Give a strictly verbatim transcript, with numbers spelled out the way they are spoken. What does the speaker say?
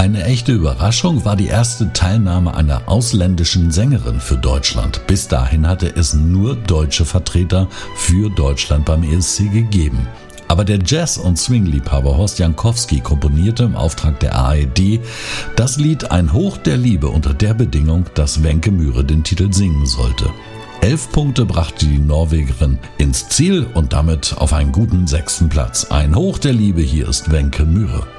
Eine echte Überraschung war die erste Teilnahme einer ausländischen Sängerin für Deutschland. Bis dahin hatte es nur deutsche Vertreter für Deutschland beim E S C gegeben. Aber der Jazz- und Swing-Liebhaber Horst Jankowski komponierte im Auftrag der A R D das Lied Ein Hoch der Liebe unter der Bedingung, dass Wenke Myhre den Titel singen sollte. Elf Punkte brachte die Norwegerin ins Ziel und damit auf einen guten sechsten Platz. Ein Hoch der Liebe, hier ist Wenke Myhre.